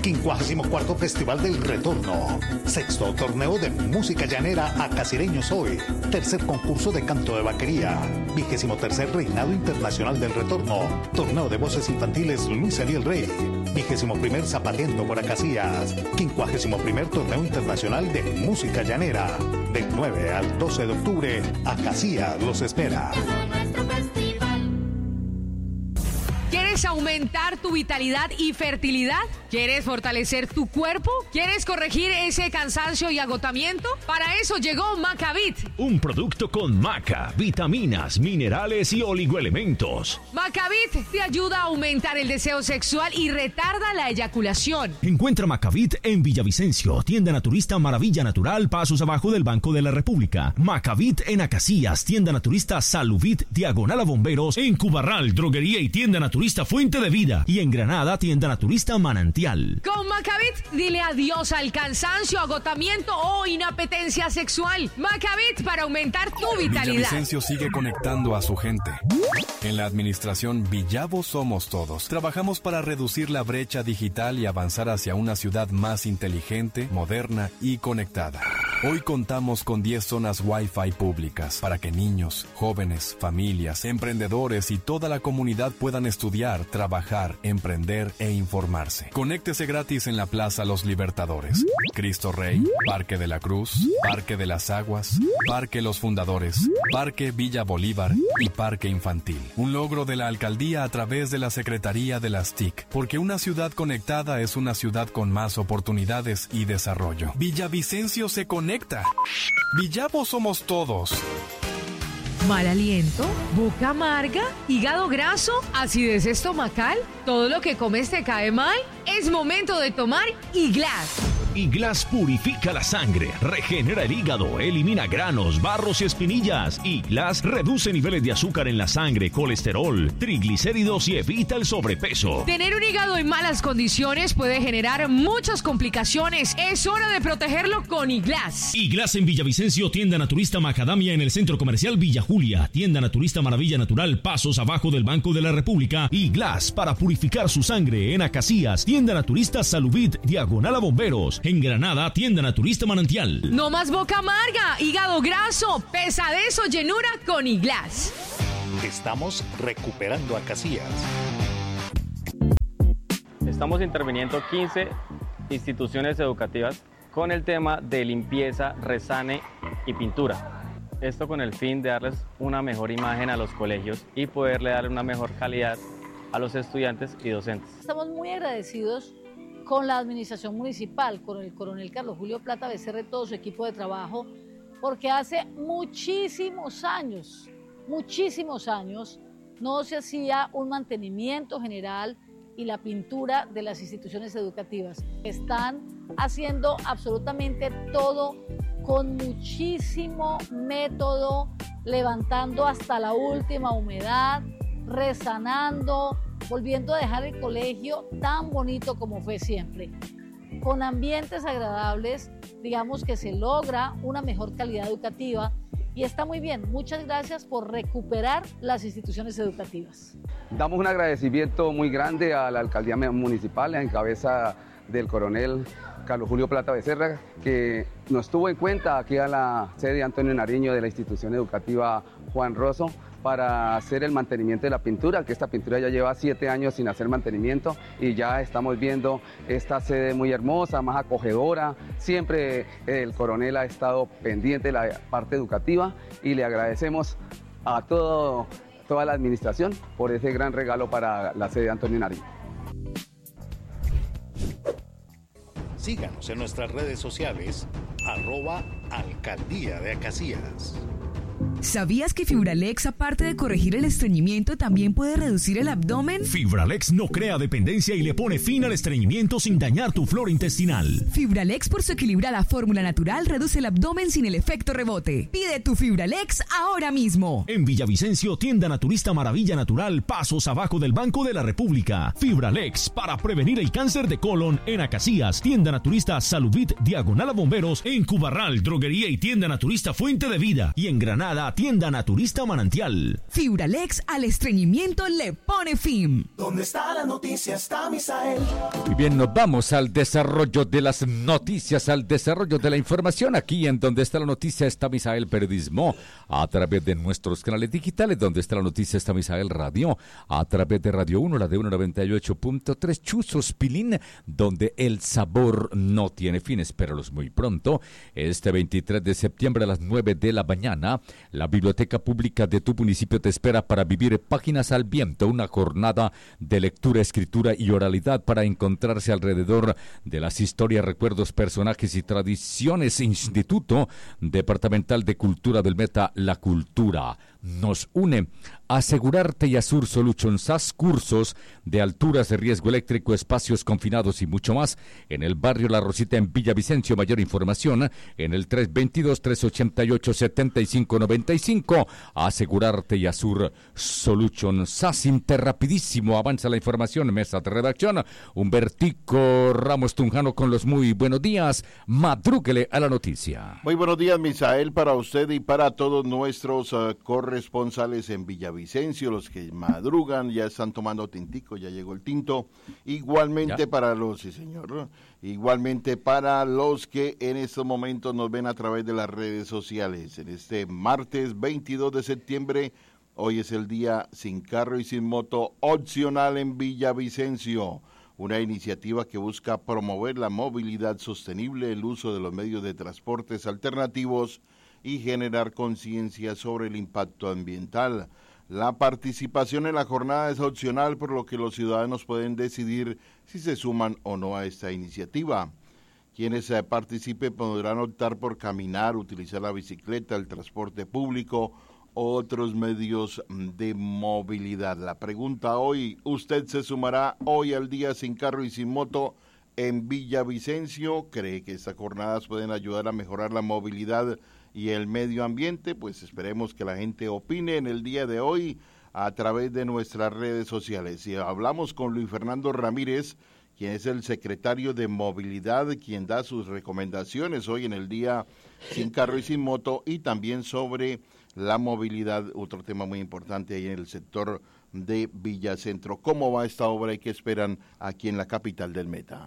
54º Festival del Retorno. 6º Torneo de Música Llanera Acasireños Hoy. 3er Concurso de Canto de Vaquería. 23er Reinado Internacional del Retorno. Torneo de Voces Infantiles Luis Ariel Rey. 21er Zapateando por Acasías. 51er Torneo Internacional de Música Llanera. Del 9 al 12 de octubre, Acasías los espera. ¿Quieres aumentar tu vitalidad y fertilidad? ¿Quieres fortalecer tu cuerpo? ¿Quieres corregir ese cansancio y agotamiento? Para eso llegó Macavit. Un producto con maca, vitaminas, minerales y oligoelementos. Macavit te ayuda a aumentar el deseo sexual y retarda la eyaculación. Encuentra Macavit en Villavicencio, tienda naturista Maravilla Natural, pasos abajo del Banco de la República. Macavit en Acasías, tienda naturista Saluvit, diagonal a Bomberos. En Cubarral, droguería y tienda naturista Fuente de Vida. Y en Granada, tienda naturista Manantial. Con Macavit, dile adiós al cansancio, agotamiento o inapetencia sexual. Macavit para aumentar tu vitalidad. Villavicencio sigue conectando a su gente. En la administración Villavo Somos Todos, trabajamos para reducir la brecha digital y avanzar hacia una ciudad más inteligente, moderna y conectada. Hoy contamos con 10 zonas Wi-Fi públicas para que niños, jóvenes, familias, emprendedores y toda la comunidad puedan estudiar, trabajar, emprender e informarse. Conéctese gratis en la Plaza Los Libertadores, Cristo Rey, Parque de la Cruz, Parque de las Aguas, Parque Los Fundadores, Parque Villa Bolívar y Parque Infantil. Un logro de la alcaldía a través de la Secretaría de las TIC, porque una ciudad conectada es una ciudad con más oportunidades y desarrollo. Villavicencio se conecta. Villavo Somos Todos. ¿Mal aliento? ¿Boca amarga? ¿Hígado graso? ¿Acidez estomacal? ¿Todo lo que comes te cae mal? Es momento de tomar Iglas. Iglas purifica la sangre, regenera el hígado, elimina granos, barros y espinillas. Iglas reduce niveles de azúcar en la sangre, colesterol, triglicéridos y evita el sobrepeso. Tener un hígado en malas condiciones puede generar muchas complicaciones. Es hora de protegerlo con Iglas. Iglas en Villavicencio, tienda naturista Macadamia en el Centro Comercial Villa Julia, tienda naturista Maravilla Natural, pasos abajo del Banco de la República. Iglas para purificar su sangre en Acasías, tienda naturista Saluvit, diagonal a Bomberos. En Granada, tienda naturista Manantial. No más boca amarga, hígado graso, pesadez o llenura con Iglas. Estamos recuperando Acasías. Estamos interviniendo 15 instituciones educativas con el tema de limpieza, resane y pintura. Esto con el fin de darles una mejor imagen a los colegios y poderle dar una mejor calidad a los estudiantes y docentes. Estamos muy agradecidos con la administración municipal, con el coronel Carlos Julio Plata Becerra y todo su equipo de trabajo, porque hace muchísimos años, no se hacía un mantenimiento general y la pintura de las instituciones educativas. Están haciendo absolutamente todo con muchísimo método, levantando hasta la última humedad, resanando, volviendo a dejar el colegio tan bonito como fue siempre. Con ambientes agradables, digamos que se logra una mejor calidad educativa y está muy bien. Muchas gracias por recuperar las instituciones educativas. Damos un agradecimiento muy grande a la alcaldía municipal en cabeza del coronel Carlos Julio Plata Becerra, que nos tuvo en cuenta aquí a la sede Antonio Nariño de la institución educativa Juan Rosso para hacer el mantenimiento de la pintura, que esta pintura ya lleva 7 años sin hacer mantenimiento y ya estamos viendo esta sede muy hermosa, más acogedora. Siempre el coronel ha estado pendiente de la parte educativa y le agradecemos a toda la administración por ese gran regalo para la sede Antonio Nariño. Síganos en nuestras redes sociales, @Alcaldía de Acasías. ¿Sabías que Fibralex, aparte de corregir el estreñimiento, también puede reducir el abdomen? Fibralex no crea dependencia y le pone fin al estreñimiento sin dañar tu flora intestinal. Fibralex, por su equilibrada fórmula natural, reduce el abdomen sin el efecto rebote. Pide tu Fibralex ahora mismo. En Villavicencio, tienda naturista Maravilla Natural, pasos abajo del Banco de la República. Fibralex, para prevenir el cáncer de colon. En Acasías, tienda naturista Saluvit, diagonal a Bomberos. En Cubarral, droguería y tienda naturista Fuente de Vida. Y en Granada, tienda naturista Manantial. Fibralex al estreñimiento le pone fin. ¿Dónde está la noticia? Está Misael. Muy bien, nos vamos al desarrollo de las noticias, al desarrollo de la información. Aquí en Donde está la noticia está Misael Periodismo, a través de nuestros canales digitales. Donde está la noticia está Misael Radio, a través de Radio 1, la de 198.3, Chuzos Pilín, donde el sabor no tiene fin. Espéralos muy pronto. Este 23 de septiembre a las 9 de la mañana, la Biblioteca Pública de tu municipio te espera para vivir Páginas al Viento, una jornada de lectura, escritura y oralidad para encontrarse alrededor de las historias, recuerdos, personajes y tradiciones. Instituto Departamental de Cultura del Meta, la cultura nos une. Asegurarte y Asur Solutions SAS, cursos de alturas, de riesgo eléctrico, espacios confinados y mucho más en el barrio La Rosita en Villavicencio. Mayor información en el 322-388-7595. Asegurarte y Asur Solutions SAS. Interrapidísimo avanza la información. Mesa de redacción, Humbertico Ramos Tunjano con los muy buenos días. Madrúguele a la noticia. Muy buenos días, Misael, para usted y para todos nuestros corresponsales en Villavicencio, los que madrugan, ya están tomando tintico, ya llegó el tinto. Igualmente ¿ya? Para los, sí señor, igualmente para los que en estos momentos nos ven a través de las redes sociales. En este martes 22 de septiembre, hoy es el día sin carro y sin moto opcional en Villavicencio. Una iniciativa que busca promover la movilidad sostenible, el uso de los medios de transportes alternativos y generar conciencia sobre el impacto ambiental. La participación en la jornada es opcional, por lo que los ciudadanos pueden decidir si se suman o no a esta iniciativa. Quienes participen podrán optar por caminar, utilizar la bicicleta, el transporte público o otros medios de movilidad. La pregunta hoy, ¿usted se sumará hoy al día sin carro y sin moto en Villavicencio? ¿Cree que estas jornadas pueden ayudar a mejorar la movilidad y el medio ambiente? Pues esperemos que la gente opine en el día de hoy a través de nuestras redes sociales. Y hablamos con Luis Fernando Ramírez, quien es el secretario de Movilidad, quien da sus recomendaciones hoy en el día sin carro y sin moto, y también sobre la movilidad, otro tema muy importante ahí en el sector de Villacentro. ¿Cómo va esta obra y qué esperan aquí en la capital del Meta?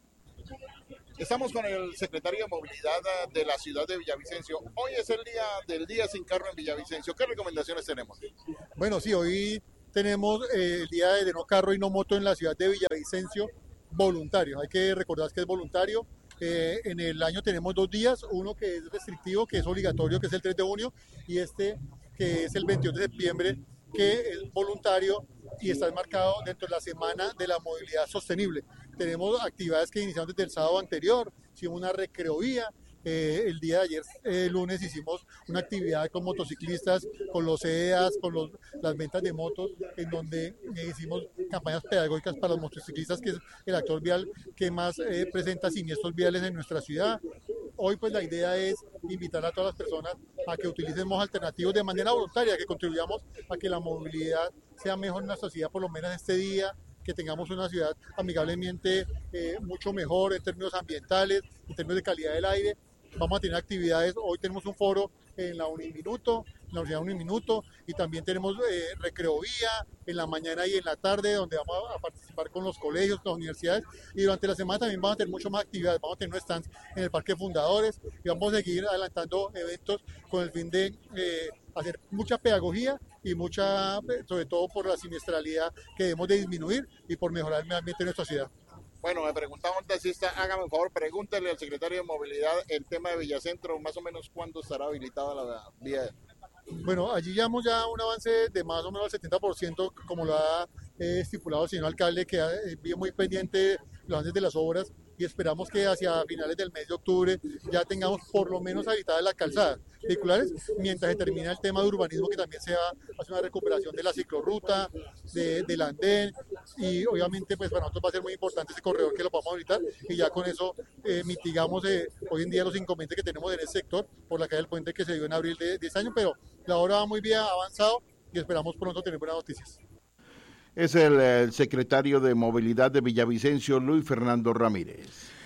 Estamos con el secretario de Movilidad de la ciudad de Villavicencio. Hoy es el día del día sin carro en Villavicencio. ¿Qué recomendaciones tenemos? Bueno, sí, hoy tenemos el día de no carro y no moto en la ciudad de Villavicencio voluntario. Hay que recordar que es voluntario. En el año tenemos 2 días, uno que es restrictivo, que es obligatorio, que es el 3 de junio, y este que es el 22 de septiembre, que es voluntario y está enmarcado dentro de la Semana de la Movilidad Sostenible. Tenemos actividades que iniciamos desde el sábado anterior, hicimos una recreovía. El día de ayer, lunes, hicimos una actividad con motociclistas, con los CEAs, con las ventas de motos, en donde hicimos campañas pedagógicas para los motociclistas, que es el actor vial que más presenta siniestros viales en nuestra ciudad. Hoy pues la idea es invitar a todas las personas a que utilicemos alternativos de manera voluntaria, que contribuyamos a que la movilidad sea mejor en la sociedad, por lo menos este día, que tengamos una ciudad amigablemente mucho mejor en términos ambientales, en términos de calidad del aire. Vamos a tener actividades, hoy tenemos un foro en la Uniminuto, en la Universidad Uniminuto, y también tenemos recreovía en la mañana y en la tarde, donde vamos a participar con los colegios, con las universidades, y durante la semana también vamos a tener mucho más actividades. Vamos a tener unos stands en el Parque Fundadores y vamos a seguir adelantando eventos con el fin de hacer mucha pedagogía y mucha, sobre todo por la siniestralidad que debemos de disminuir y por mejorar el medio ambiente en nuestra ciudad. Bueno, me preguntaba un taxista, hágame un favor, pregúntale al secretario de Movilidad el tema de Villacentro, más o menos cuándo estará habilitada la vía. Bueno, allí llevamos ya un avance de más o menos el 70%, como lo ha estipulado el señor alcalde, que vive muy pendiente los avances de las obras, y esperamos que hacia finales del mes de octubre ya tengamos por lo menos habitadas las calzadas vehiculares, mientras se termina el tema de urbanismo, que también se va a hacer una recuperación de la ciclorruta, del andén, y obviamente pues para nosotros va a ser muy importante ese corredor que lo podamos habilitar, y ya con eso mitigamos hoy en día los inconvenientes que tenemos en ese sector por la calle del Puente, que se dio en abril de este año, pero la obra va muy bien avanzado y esperamos pronto tener buenas noticias. Es el secretario de Movilidad de Villavicencio, Luis Fernando Ramírez.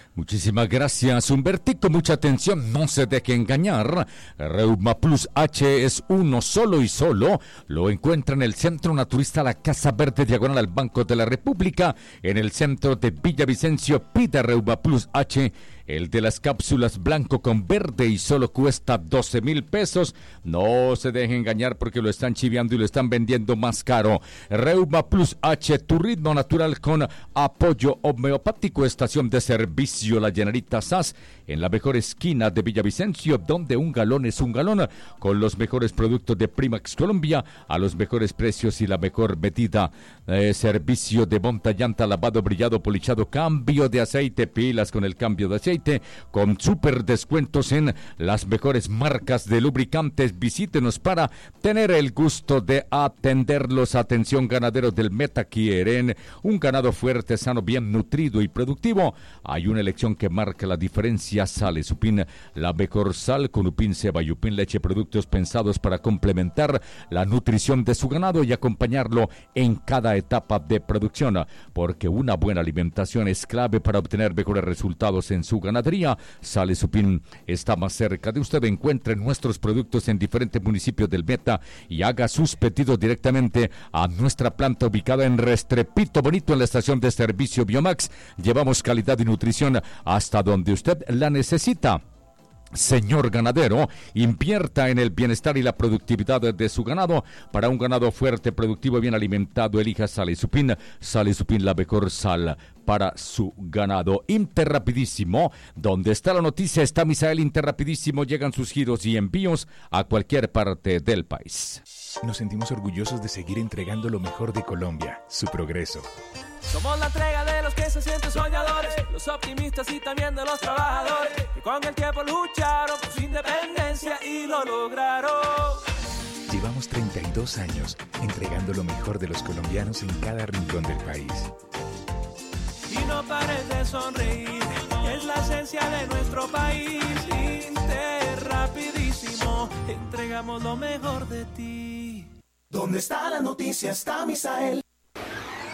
Muchísimas gracias, Humbertico. Mucha atención, no se deje engañar. Reuma Plus H es uno solo y solo. Lo encuentra en el Centro Naturista La Casa Verde, diagonal al Banco de la República, en el centro de Villavicencio. Pida Reuma Plus H. El de las cápsulas blanco con verde y solo cuesta 12,000 pesos. No se deje engañar porque lo están chiviando y lo están vendiendo más caro. Reuma Plus H, tu ritmo natural con apoyo homeopático. Estación de servicio La Llanerita SAS, en la mejor esquina de Villavicencio, donde un galón es un galón, con los mejores productos de Primax Colombia a los mejores precios y la mejor medida. Servicio de monta, llanta, lavado, brillado, polichado, cambio de aceite, pilas con el cambio de aceite, con super descuentos en las mejores marcas de lubricantes. Visítenos para tener el gusto de atenderlos. Atención, ganaderos del Meta, quieren un ganado fuerte, sano, bien nutrido y productivo. Hay una elección que marca la diferencia. Sale Supin, la mejor sal con Upin, Ceba y Upin Leche, productos pensados para complementar la nutrición de su ganado y acompañarlo en cada etapa de producción, porque una buena alimentación es clave para obtener mejores resultados en su ganadería. Sale Supin está más cerca de usted. Encuentre nuestros productos en diferentes municipios del Meta y haga sus pedidos directamente a nuestra planta ubicada en Restrepito Bonito, en la estación de servicio Biomax. Llevamos calidad y nutrición hasta donde usted la necesita. Señor ganadero, invierta en el bienestar y la productividad de su ganado. Para un ganado fuerte, productivo y bien alimentado, elija Sale Supin. Sale Supin, la mejor sal para su ganado. Interrapidísimo, donde está la noticia está Misael. Interrapidísimo, llegan sus giros y envíos a cualquier parte del país. Nos sentimos orgullosos de seguir entregando lo mejor de Colombia, su progreso. Somos la entrega de los que se sienten soñadores, los optimistas y también de los trabajadores, que con el tiempo lucharon por su independencia y lo lograron. Llevamos 32 años entregando lo mejor de los colombianos en cada rincón del país. Y no pares de sonreír, es la esencia de nuestro país. Interrapidísimo, entregamos lo mejor de ti. ¿Dónde está la noticia? Está Misael.